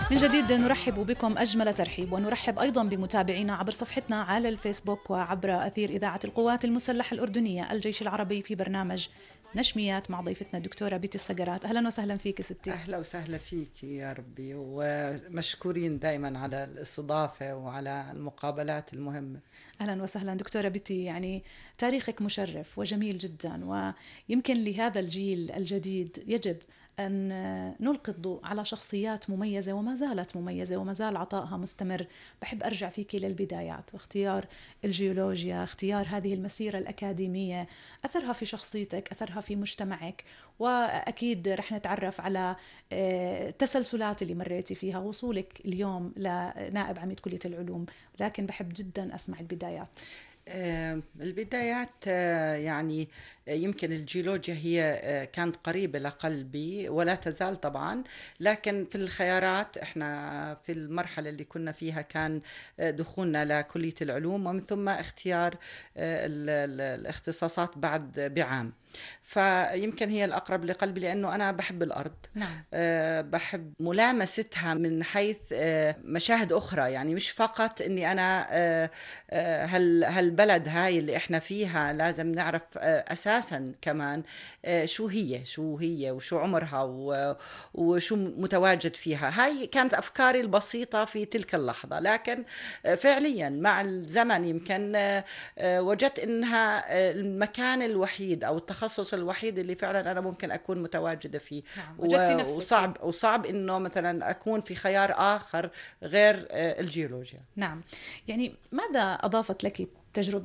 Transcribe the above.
من جديد نرحب بكم أجمل ترحيب، ونرحب أيضا بمتابعينا عبر صفحتنا على الفيسبوك وعبر أثير إذاعة القوات المسلحة الأردنية الجيش العربي في برنامج نشميات مع ضيفتنا الدكتورة بيتي السقرات. أهلا وسهلا فيك ستي. أهلا وسهلا فيك يا ربي، ومشكورين دائما على الاستضافة وعلى المقابلات المهمة. أهلا وسهلا دكتورة بيتي، يعني تاريخك مشرف وجميل جدا، ويمكن لهذا الجيل الجديد يجب أن نلقي الضوء على شخصيات مميزة وما زالت مميزة وما زال عطائها مستمر. بحب أرجع فيك للبدايات واختيار الجيولوجيا، اختيار هذه المسيرة الأكاديمية، أثرها في شخصيتك، أثرها في مجتمعك، وأكيد رح نتعرف على التسلسلات اللي مريتي فيها، وصولك اليوم لنائب عميد كلية العلوم. لكن بحب جدا أسمع البدايات. البدايات، يعني يمكن الجيولوجيا هي كانت قريبة لقلبي ولا تزال طبعا، لكن في الخيارات احنا في المرحلة اللي كنا فيها كان دخولنا لكلية العلوم، ومن ثم اختيار الاختصاصات بعد بعام. فيمكن هي الأقرب لقلبي لأنه أنا بحب الأرض. نعم. بحب ملامستها من حيث مشاهد أخرى، يعني مش فقط أني أنا هالبلد هاي اللي إحنا فيها لازم نعرف أساسا كمان شو هي وشو عمرها وشو متواجد فيها. هاي كانت أفكاري البسيطة في تلك اللحظة، لكن فعليا مع الزمن يمكن وجدت أنها المكان الوحيد أو التخصص الوحيد اللي فعلا أنا ممكن أكون متواجدة فيه. نعم، وجدتي نفسك فيه. وصعب إنه مثلا أكون في خيار آخر غير الجيولوجيا. نعم. يعني ماذا أضافت لك تجربة